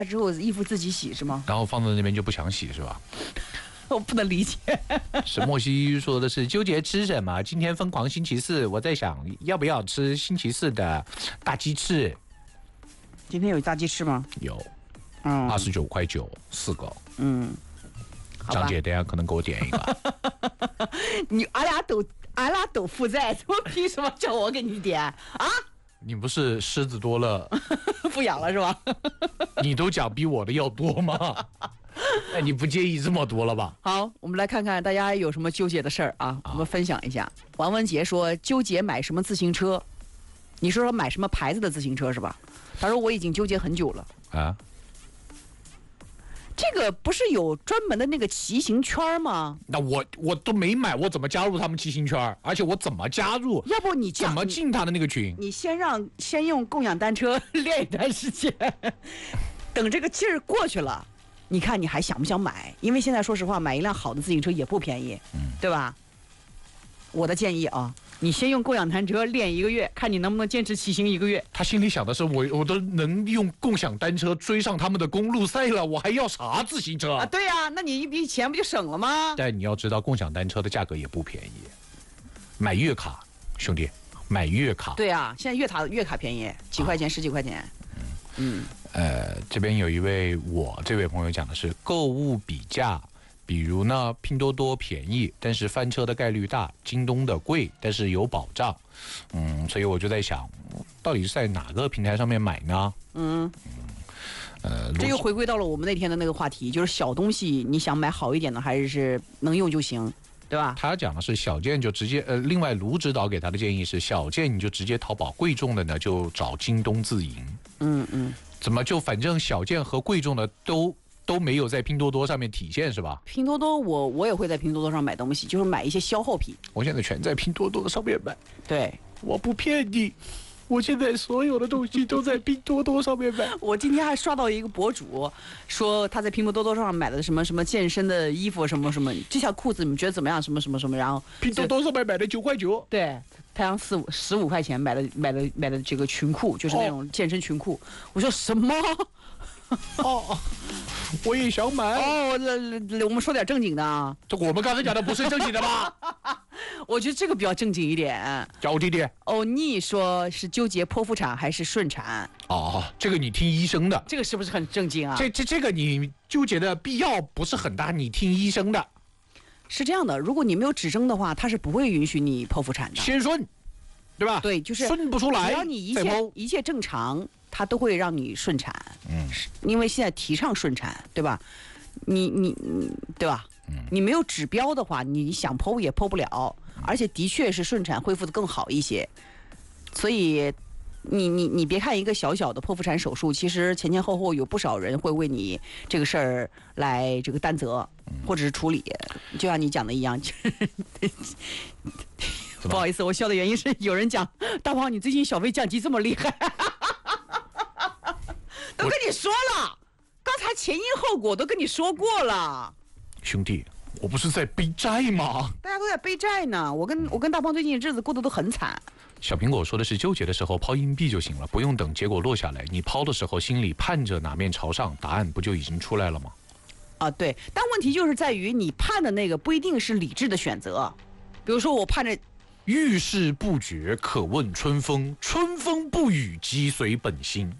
之后衣服自己洗是吗？ 然后放在那边就不想洗是吧？ 我不能理解。 沈墨西说的是纠结吃什么？今天疯狂星期四，我在想要不要吃星期四的大鸡翅。 今天有大鸡翅吗？ 有，29.9块4个。张姐等一下可能给我点一个。 俺俩都负债，我凭什么叫我给你点啊？ 你不是狮子多了不养了是吧？ 你都讲比我的要多吗？哎，你不介意这么多了吧？ 好，我们来看看大家有什么纠结的事儿啊，我们分享一下。王文杰说纠结买什么自行车，你说买什么牌子的自行车是吧？他说我已经纠结很久了啊。 这个不是有专门的那个骑行圈吗？ 那我都没买，我怎么加入他们骑行圈？而且我怎么加入？ 要不你怎么进他的那个群？ 你先用共享单车练一段时间，等这个劲儿过去了，你看你还想不想买？因为现在说实话，买一辆好的自行车也不便宜，对吧？我的建议啊，你先用共享单车练1个月，看你能不能坚持骑行1个月。 他心里想的是，我都能用共享单车追上他们的公路赛了，我还要啥自行车啊？对呀，那你一笔钱不就省了吗？ 但你要知道，共享单车的价格也不便宜，买月卡，兄弟，买月卡。 对啊，现在月卡便宜，几块钱10几块钱。 这边有一位这位朋友讲的是购物比价。比如呢，拼多多便宜，但是翻车的概率大；京东的贵，但是有保障。所以我就在想，到底是在哪个平台上面买呢？ 这又回归到了我们那天的那个话题，就是小东西你想买好一点的，还是能用就行，对吧？ 他讲的是小件就直接另外卢指导给他的建议是小件你就直接淘宝，贵重的呢就找京东自营。怎么就反正小件和贵重的都没有在拼多多上面体现是吧？ 拼多多我也会在拼多多上买东西，就是买一些消耗品。 我现在全在拼多多上面买。 对， 我不骗你，我现在所有的东西都在拼多多上面买。 我今天还刷到一个博主说他在拼多多上买的什么什么健身的衣服什么什么，这条裤子你们觉得怎么样？什么什么什么，然后拼多多上面买的9块9。 对，他用15块钱买的这个裙裤，就是那种健身裙裤。我说什么？ 我也想买。 我们说点正经的啊。 这我们刚才讲的不是正经的吗？ 我觉得这个比较正经一点。 叫我弟弟。 欧尼说是纠结剖腹产还是顺产？ 这个你听医生的。 这个是不是很正经啊？ 这个你纠结的必要不是很大，你听医生的。 是这样的，如果你没有指征的话，他是不会允许你剖腹产的。 先顺，对吧？ 对，就是顺不出来， 只要你一切正常，他都会让你顺产。因为现在提倡顺产，对吧？你对吧？你没有指标的话，你想剖也剖不了，而且的确是顺产恢复的更好一些。所以你别看一个小小的剖腹产手术，其实前前后后有不少人会为你这个事儿来这个担责或者是处理，就像你讲的一样。不好意思，我笑的原因是有人讲大胖你最近小费降级这么厉害。都跟你说了，刚才前因后果都跟你说过了。 兄弟，我不是在背债吗？ 大家都在背债呢。我跟大胖最近日子过得都很惨。 小苹果说的是纠结的时候抛硬币就行了，不用等结果落下来，你抛的时候心里盼着哪面朝上，答案不就已经出来了吗？ 对，但问题就是在于你盼的那个不一定是理智的选择。比如说我盼着遇事不决可问春风，春风不语即随本心。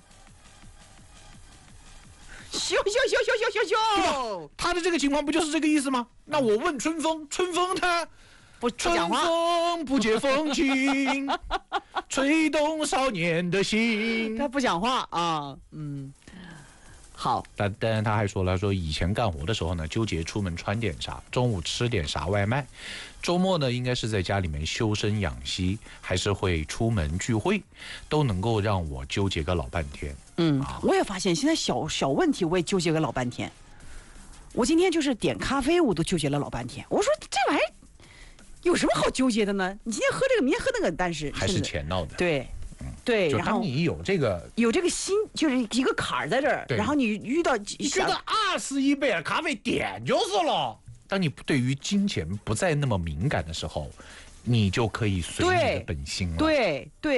咻！ 他的这个情况不就是这个意思吗？那我问春风，春风他不讲话， 春风不解风情，吹动少年的心。 他不讲话啊。好， 但他还说了，说以前干活的时候呢，纠结出门穿点啥，中午吃点啥外卖，周末呢应该是在家里面修身养息，还是会出门聚会，都能够让我纠结个老半天。 我也发现现在小问题我也纠结个老半天。我今天就是点咖啡，我都纠结了老半天。我说这玩意儿有什么好纠结的呢？你今天喝这个，明天喝那个，但是还是钱闹的。 对， 就当你有这个心，就是一个坎儿在这儿，然后你遇到你觉得21杯的咖啡点就是了。当你对于金钱不再那么敏感的时候，你就可以随你的本心了。 对。